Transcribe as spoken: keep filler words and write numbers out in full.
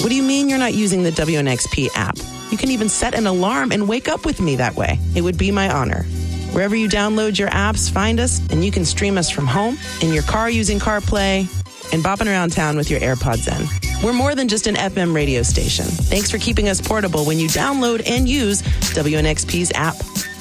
What do you mean you're not using the W N X P app? You can even set an alarm and wake up with me that way. It would be my honor. Wherever you download your apps, find us, and you can stream us from home, in your car using CarPlay, and bopping around town with your AirPods in. We're more than just an F M radio station. Thanks for keeping us portable when you download and use W N X P's app.